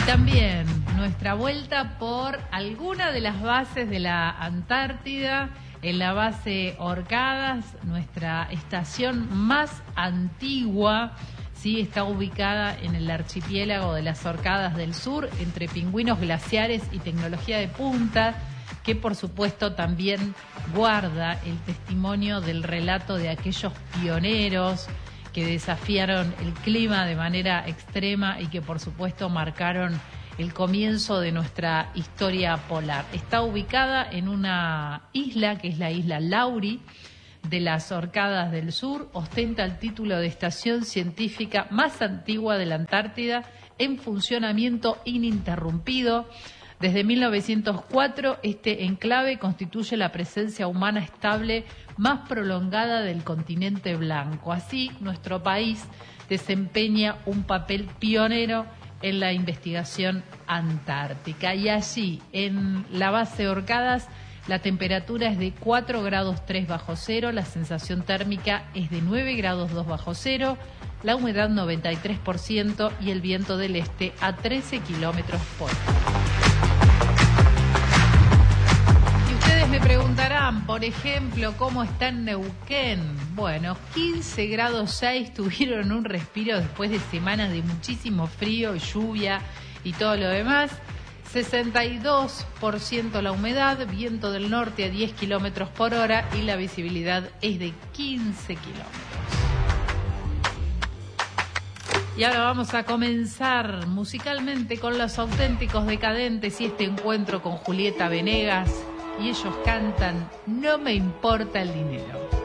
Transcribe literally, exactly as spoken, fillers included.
También nuestra vuelta por alguna de las bases de la Antártida, en la base Orcadas, nuestra estación más antigua, sí, está ubicada en el archipiélago de las Orcadas del Sur, entre pingüinos glaciares y tecnología de punta, que por supuesto también guarda el testimonio del relato de aquellos pioneros que desafiaron el clima de manera extrema y que por supuesto marcaron el comienzo de nuestra historia polar. Está ubicada en una isla que es la isla Laurie de las Orcadas del Sur, ostenta el título de estación científica más antigua de la Antártida en funcionamiento ininterrumpido. Desde mil novecientos cuatro, este enclave constituye la presencia humana estable más prolongada del continente blanco. Así, nuestro país desempeña un papel pionero en la investigación antártica. Y allí, en la base Orcadas, la temperatura es de cuatro grados tres bajo cero, la sensación térmica es de nueve grados dos bajo cero, la humedad noventa y tres por ciento y el viento del este a trece kilómetros por hora. Me preguntarán, por ejemplo, ¿cómo está en Neuquén? Bueno, quince grados seis tuvieron un respiro después de semanas de muchísimo frío, lluvia y todo lo demás. sesenta y dos por ciento la humedad, viento del norte a diez kilómetros por hora y la visibilidad es de quince kilómetros. Y ahora vamos a comenzar musicalmente con Los Auténticos Decadentes y este encuentro con Julieta Venegas. Y ellos cantan No me importa el dinero.